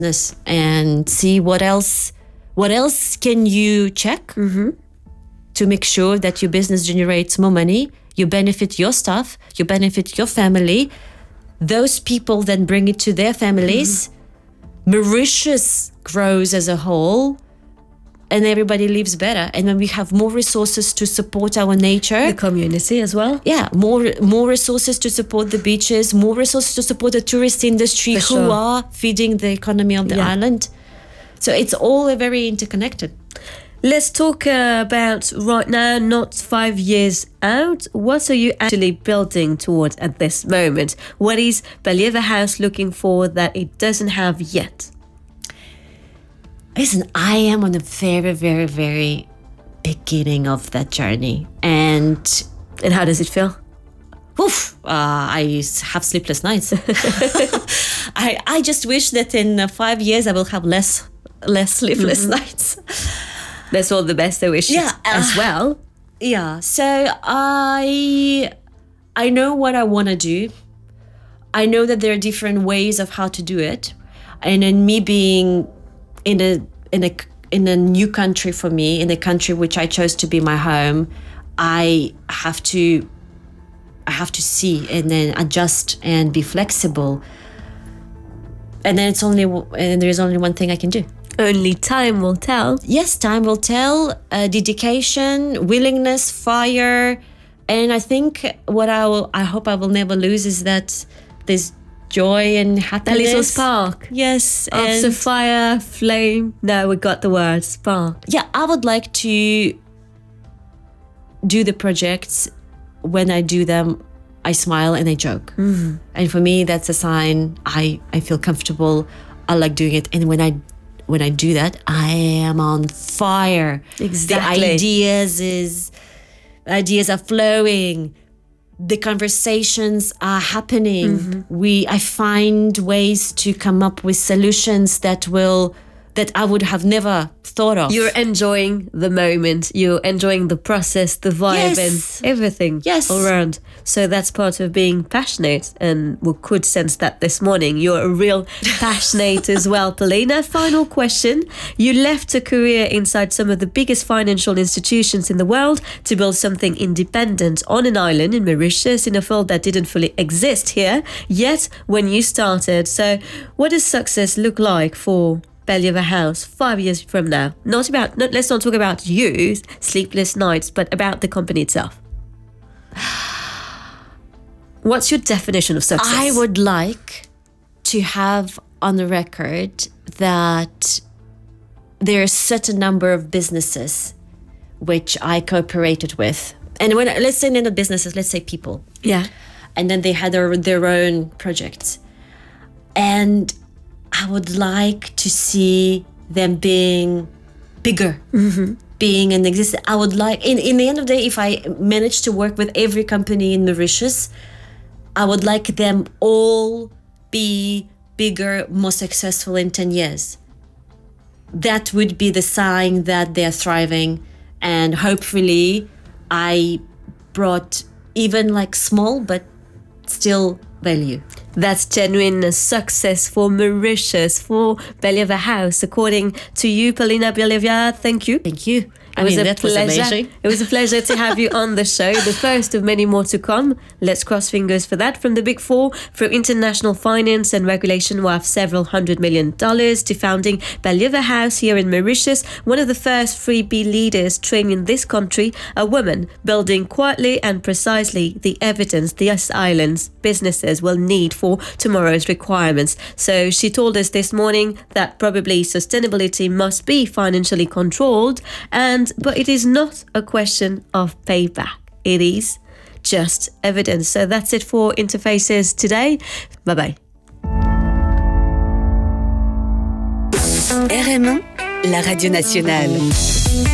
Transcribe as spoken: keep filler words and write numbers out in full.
this and see what else what else can you check Mm-hmm. to make sure that your business generates more money, you benefit your staff, you benefit your family. Those people then bring it to their families. Mm-hmm. Mauritius grows as a whole, and everybody lives better. And when we have more resources to support our nature, The community as well. yeah, more more resources to support the beaches, more resources to support the tourist industry For who sure. are feeding the economy of the Yeah. island. So it's all very interconnected. Let's talk uh, about right now, not five years out. What are you actually building toward at this moment? What is Believa House looking for that it doesn't have yet? Listen, I am on a very, very, very beginning of that journey. And And how does it feel? oof, uh, I have sleepless nights. I I just wish that in uh, five years I will have less less sleepless Mm-hmm. nights. That's all the best I wish you Yeah, as uh, well. Yeah, so I I know what I want to do. I know that there are different ways of how to do it, and in me being in a in a in a new country for me, in a country which I chose to be my home, I have to I have to see and then adjust and be flexible. And then it's only and there is only one thing I can do. Only time will tell. Yes, time will tell. Uh, dedication, willingness, fire, and I think what I will, I hope I will never lose is that there's joy and That happiness. little spark. Yes, After and fire, flame. No, we got the word spark. yeah, I would like to do the projects. When I do them, I smile and I joke, mm. and for me, that's a sign I I feel comfortable. I like doing it, and when I when I do that, I am on fire. Exactly. The ideas is ideas are flowing. The conversations are happening. Mm-hmm. We I find ways to come up with solutions that will that I would have never thought of. You're enjoying the moment. You're enjoying the process, the vibe, Yes. and everything Yes. all around. So that's part of being passionate, and we could sense that this morning. You're a real passionate as well, Polina. Final question. You left a career inside some of the biggest financial institutions in the world to build something independent on an island in Mauritius in a field that didn't fully exist here yet when you started. So what does success look like for Believa House five years from now? Not about, not, let's not talk about you, sleepless nights, but about the company itself. What's your definition of success? I would like to have on the record that there are a certain number of businesses which I cooperated with. And when let's say not businesses, let's say people. Yeah. And then they had their, their own projects. And I would like to see them being bigger, mm-hmm. being an existence. I would like, in, in the end of the day, if I manage to work with every company in Mauritius, I would like them all be bigger, more successful in ten years. That would be the sign that they're thriving. And hopefully I brought even like small, but still value. That's genuine success for Mauritius, for Believa House. According to you, Polina Believa, thank you. Thank you. I It was mean, a that was pleasure. amazing. It was a pleasure to have you on the show, the first of many more to come. Let's cross fingers for that. From the Big Four, through international finance and regulation worth several hundred million dollars, to founding Believa House here in Mauritius, one of the first freebie leaders trained in this country, a woman building quietly and precisely the evidence these islands businesses will need for tomorrow's requirements. So she told us this morning that probably sustainability must be financially controlled, and but it is not a question of payback. It is just evidence. So that's it for Interfaces today. Bye-bye. R M un, la radio nationale.